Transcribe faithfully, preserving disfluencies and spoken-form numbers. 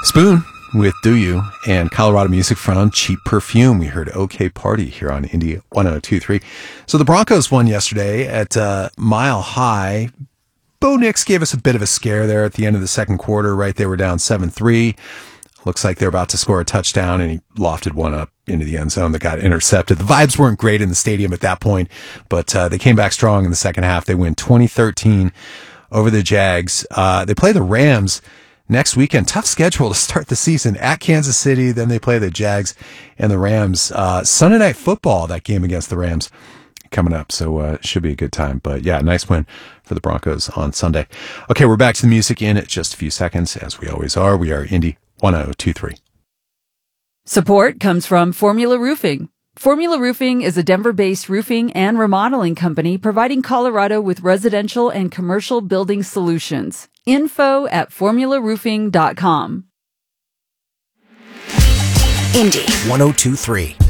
Spoon with Do You, and Colorado music from Cheap Perfume. We heard OK Party here on Indy one oh two point three. So the Broncos won yesterday at uh, Mile High. Bo Nix gave us a bit of a scare there at the end of the second quarter, right? They were down seven three. Looks like they're about to score a touchdown, and he lofted one up into the end zone that got intercepted. The vibes weren't great in the stadium at that point, but uh, they came back strong in the second half. They win twenty thirteen over the Jags. Uh, they play the Rams next weekend. Tough schedule to start the season at Kansas City. Then they play the Jags and the Rams. Uh, Sunday Night Football, that game against the Rams coming up. So uh, it should be a good time. But yeah, nice win for the Broncos on Sunday. Okay, we're back to the music in just a few seconds, as we always are. We are Indy one oh two point three. Support comes from Formula Roofing. Formula Roofing is a Denver-based roofing and remodeling company providing Colorado with residential and commercial building solutions. Info at formula roofing dot com. Indy one oh two point three.